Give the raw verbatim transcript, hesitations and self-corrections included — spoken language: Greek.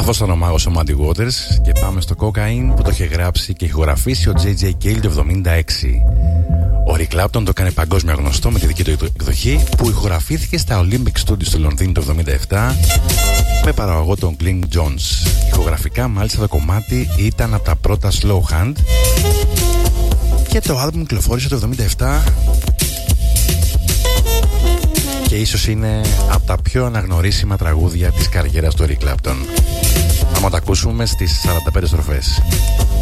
αυτός ήταν ο μάγος ο Muddy Waters. Και πάμε στο Cocaine που το είχε γράψει και ηχογραφήσει ο τζέι τζέι Cale το εβδομήντα έξι. Ο Rick Clapton το έκανε παγκόσμια γνωστό με τη δική του εκδοχή που ηχογραφήθηκε στα Olympic Studios του Λονδίνου το εβδομήντα επτά με παραγωγό τον Glyn Johns. Ηχογραφικά μάλιστα το κομμάτι ήταν από τα πρώτα Slow Hand και το άλμπουμ κυκλοφόρησε το εβδομήντα επτά και ίσως είναι από τα πιο αναγνωρίσιμα τραγούδια της καριέρας του Rick Clapton. Θα το ακούσουμε στις σαράντα πέντε στροφές.